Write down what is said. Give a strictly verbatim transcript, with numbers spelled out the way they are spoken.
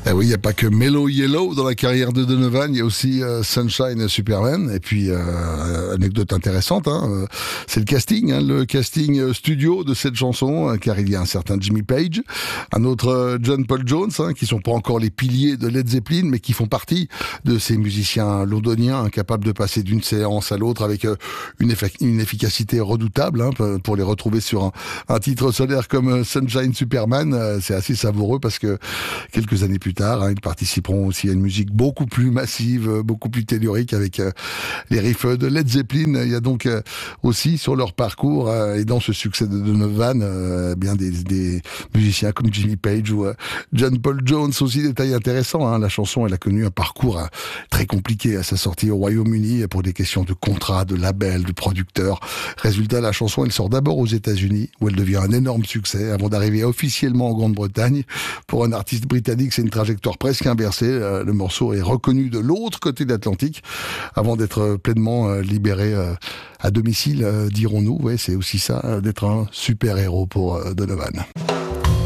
Eh oui, il n'y a pas que Mellow Yellow dans la carrière de Donovan, il y a aussi euh, Sunshine Superman. Et puis, euh, anecdote intéressante, hein, euh, c'est le casting, hein, le casting studio de cette chanson, euh, car il y a un certain Jimmy Page, un autre euh, John Paul Jones, hein, qui sont pas encore les piliers de Led Zeppelin, mais qui font partie de ces musiciens londoniens, incapables de passer d'une séance à l'autre avec euh, une, effi- une efficacité redoutable, hein, pour les retrouver sur un, un titre solaire comme euh, Sunshine Superman. Euh, c'est assez savoureux parce que quelques années plus tard, hein, ils participeront aussi à une musique beaucoup plus massive, beaucoup plus tellurique avec euh, les riffs de Led Zeppelin. Il y a donc euh, aussi sur leur parcours euh, et dans ce succès de Donovan, euh, bien des, des musiciens comme Jimmy Page ou euh, John Paul Jones. Aussi, détail intéressant, hein, la chanson elle a connu un parcours euh, très compliqué à sa sortie au Royaume-Uni pour des questions de contrat, de label, de producteur. Résultat, la chanson elle sort d'abord aux États-Unis où elle devient un énorme succès avant d'arriver officiellement en Grande-Bretagne. Pour un artiste britannique, c'est une trajectoire presque inversée. Euh, le morceau est reconnu de l'autre côté de l'Atlantique avant d'être pleinement euh, libéré euh, à domicile, euh, dirons-nous. Ouais, c'est aussi ça, euh, d'être un super-héros pour euh, Donovan.